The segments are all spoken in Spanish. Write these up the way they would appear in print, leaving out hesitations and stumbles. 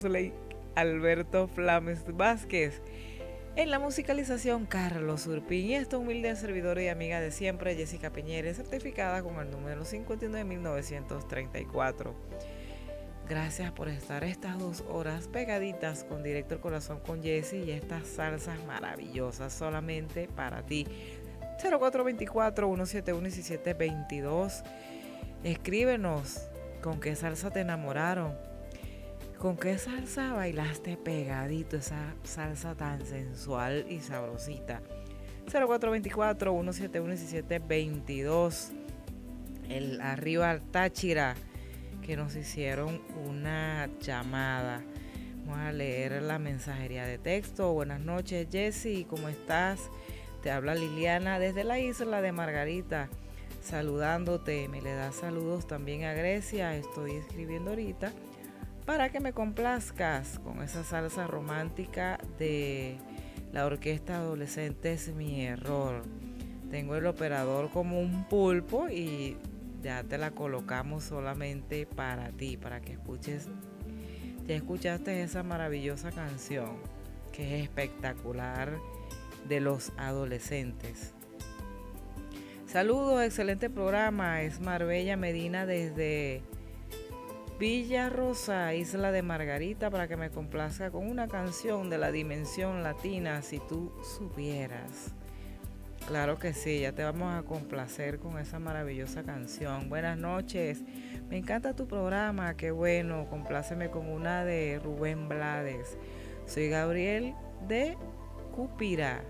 Ley Alberto Flames Vázquez. En la musicalización, Carlos Urpín. Y esta humilde servidora y amiga de siempre, Jessica Piñeres, certificada con el número 59.934. Gracias por estar estas 2 horas pegaditas con Directo al Corazón con Jessie y estas salsas maravillosas solamente para ti. 0424-171-1722. Escríbenos con qué salsa te enamoraron. ¿Con qué salsa bailaste pegadito? Esa salsa tan sensual y sabrosita. 0424-171-1722. El arriba Táchira, que nos hicieron una llamada. Vamos a leer la mensajería de texto. Buenas noches, Jessy, ¿cómo estás? Te habla Liliana desde la isla de Margarita, saludándote. Me le das saludos también a Grecia. Estoy escribiendo ahorita para que me complazcas con esa salsa romántica de la orquesta Adolescente Es Mi Error. Tengo el operador como un pulpo y ya te la colocamos solamente para ti, para que escuches. Ya escuchaste esa maravillosa canción que es espectacular de los adolescentes. Saludos, excelente programa. Es Marbella Medina desde Villa Rosa, Isla de Margarita, para que me complazca con una canción de la dimensión latina, si tú supieras. Claro que sí, ya te vamos a complacer con esa maravillosa canción. Buenas noches, me encanta tu programa, qué bueno, compláceme con una de Rubén Blades. Soy Gabriel de Cupira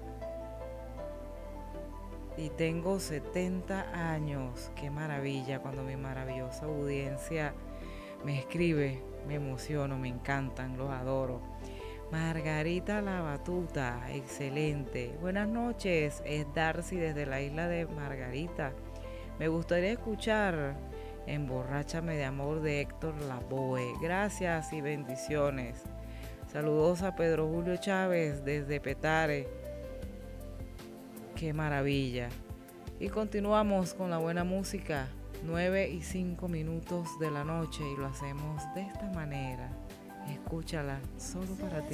y tengo 70 años. Qué maravilla cuando mi maravillosa audiencia me escribe, me emociono, me encantan, los adoro. Margarita la Batuta, excelente. Buenas noches, es Darcy desde la isla de Margarita. Me gustaría escuchar Emborráchame de Amor de Héctor Lavoe. Gracias y bendiciones. Saludos a Pedro Julio Chávez desde Petare. Qué maravilla. Y continuamos con la buena música. 9:05 de la noche y lo hacemos de esta manera. Escúchala solo para ti.